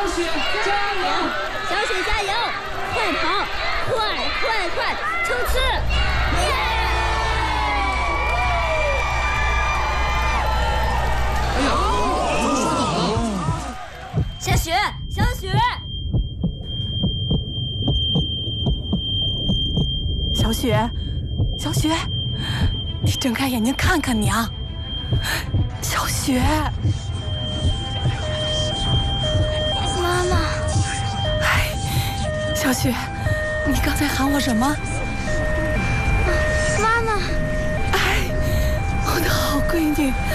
雪加油！ 小雪加油！快跑！快！冲刺！耶！ 哎呀，怎么摔倒了？ 小雪！ 小雪，你睁开眼睛看看娘。小雪， 妈妈。 哎，小雪，你刚才喊我什么？ 妈妈。 哎，我的好闺女。